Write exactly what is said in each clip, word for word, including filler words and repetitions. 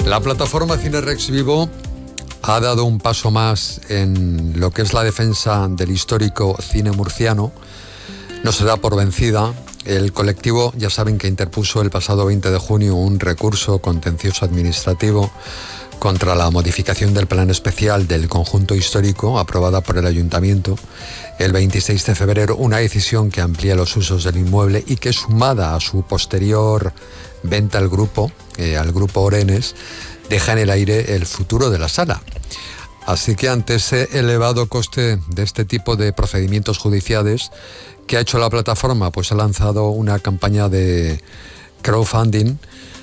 La plataforma Cinerex Vivo ha dado un paso más en lo que es la defensa del histórico cine murciano. No se da por vencida. El colectivo, ya saben, que interpuso el pasado veinte de junio un recurso contencioso administrativo contra la modificación del plan especial del conjunto histórico aprobada por el ayuntamiento el veintiséis de febrero, una decisión que amplía los usos del inmueble y que, sumada a su posterior venta al grupo, eh, al grupo Orenes, deja en el aire el futuro de la sala. Así que ante ese elevado coste de este tipo de procedimientos judiciales, ¿qué ha hecho la plataforma? Pues ha lanzado una campaña de crowdfunding.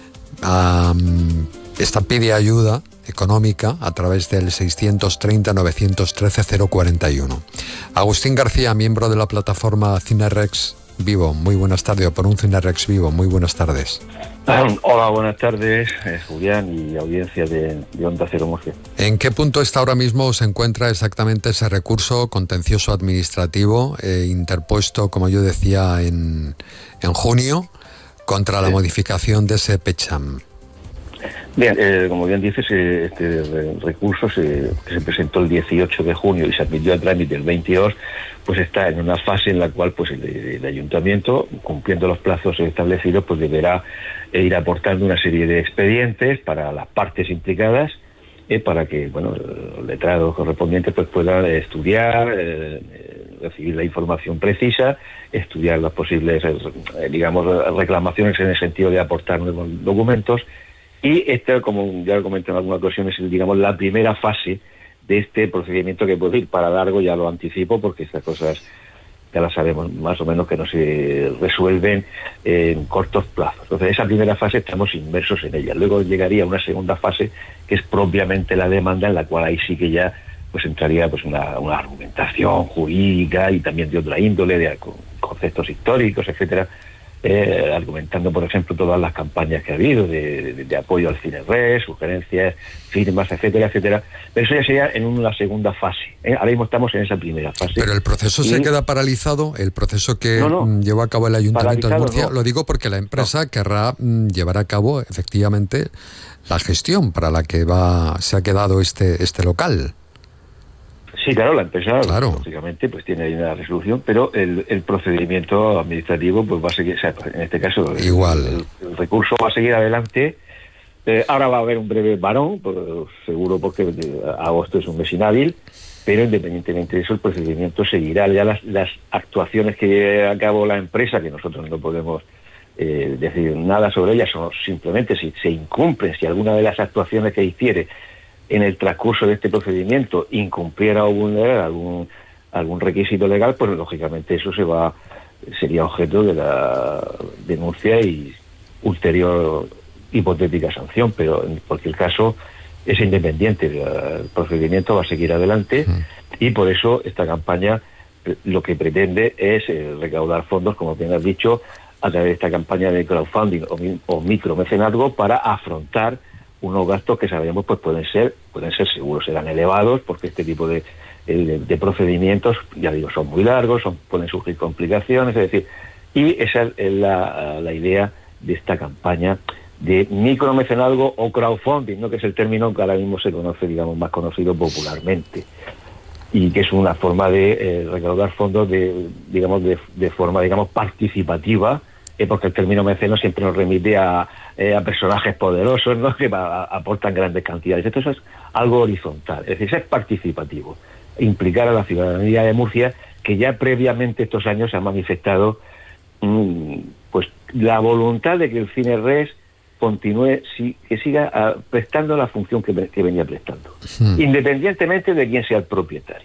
Um, esta pide ayuda económica a través del seiscientos treinta, novecientos trece, cero cuarenta y uno. Agustín García, miembro de la plataforma Cinerex Vivo, muy buenas tardes, o por un Cinerex Vivo, muy buenas tardes. Hola, buenas tardes, eh, Julián y audiencia de, de Onda Cero Murcia. ¿En qué punto está ahora mismo, se encuentra exactamente ese recurso contencioso administrativo eh, interpuesto, como yo decía, en, en junio contra la sí. modificación de ese PECHAM? Bien, eh, como bien dices, eh, este recurso se, que se presentó el dieciocho de junio y se admitió a trámite el veintidós, pues está en una fase en la cual pues el, el ayuntamiento, cumpliendo los plazos establecidos, pues deberá eh, ir aportando una serie de expedientes para las partes implicadas, eh, para que, bueno, los letrados correspondientes pues puedan estudiar, eh, recibir la información precisa, estudiar las posibles, eh, digamos, reclamaciones en el sentido de aportar nuevos documentos. Y esta, como ya lo comenté en alguna ocasión, es, digamos, la primera fase de este procedimiento que puede ir para largo, ya lo anticipo, porque estas cosas ya las sabemos más o menos que no se resuelven en cortos plazos. Entonces, esa primera fase estamos inmersos en ella. Luego llegaría una segunda fase, que es propiamente la demanda, en la cual ahí sí que ya pues entraría pues una, una argumentación jurídica y también de otra índole, de conceptos históricos, etcétera, Eh, argumentando, por ejemplo, todas las campañas que ha habido de, de, de apoyo al Cinerex, sugerencias, firmas, etcétera, etcétera. Pero eso ya sería en una segunda fase, ¿eh? Ahora mismo estamos en esa primera fase. Pero el proceso y... se queda paralizado, el proceso que no, no, llevó a cabo el Ayuntamiento de Murcia, no. no. Lo digo porque la empresa no. querrá mm, llevar a cabo, efectivamente, la gestión para la que va se ha quedado este, este local. Sí, claro, la empresa, claro. lógicamente, pues tiene ahí una resolución, pero el, el procedimiento administrativo, pues va a seguir, o sea, en este caso, igual. El, el recurso va a seguir adelante. Eh, ahora va a haber un breve varón, pues, seguro, porque agosto es un mes inhábil, pero independientemente de eso, el procedimiento seguirá. Ya las, las actuaciones que lleve a cabo la empresa, que nosotros no podemos eh, decir nada sobre ellas, son simplemente si se incumplen, si alguna de las actuaciones que hiciere en el transcurso de este procedimiento incumpliera o vulnerara algún algún requisito legal, pues lógicamente eso se va sería objeto de la denuncia y ulterior hipotética sanción, pero en cualquier caso es independiente, el procedimiento va a seguir adelante y por eso esta campaña lo que pretende es eh, recaudar fondos, como bien has dicho, a través de esta campaña de crowdfunding o, o micromecenazgo para afrontar unos gastos que sabemos pues pueden ser pueden ser seguros, serán elevados, porque este tipo de, de, de procedimientos, ya digo, son muy largos, son, pueden surgir complicaciones, es decir, y esa es la, la idea de esta campaña de micromecenazgo o crowdfunding, ¿no?, que es el término que ahora mismo se conoce, digamos, más conocido popularmente, y que es una forma de eh, recaudar fondos de, digamos, de, de forma, digamos, participativa, eh, porque el término meceno siempre nos remite a Eh, a personajes poderosos, ¿no?, que a, aportan grandes cantidades. Esto es algo horizontal, es decir, es participativo, implicar a la ciudadanía de Murcia, que ya previamente estos años se ha manifestado mmm, pues la voluntad de que el Cinerex continúe, si, que siga uh, prestando la función que, que venía prestando, sí. independientemente de quién sea el propietario.